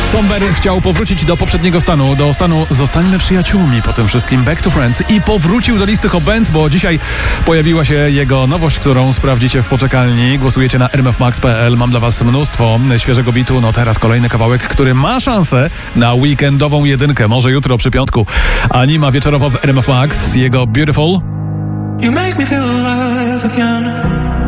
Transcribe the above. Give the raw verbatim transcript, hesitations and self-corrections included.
Somber chciał powrócić do poprzedniego stanu, do stanu zostańmy przyjaciółmi po tym wszystkim, Back to Friends, i powrócił do listy Hot Bands, bo dzisiaj pojawiła się jego nowość, którą sprawdzicie w poczekalni. Głosujecie na r m f max kropka p l. Mam dla was mnóstwo świeżego bitu. No teraz kolejny kawałek, który ma szansę na weekendową jedynkę, może jutro przy piątku. Anima wieczorowo w R M F Max, jego Beautiful. You make me feel alive again.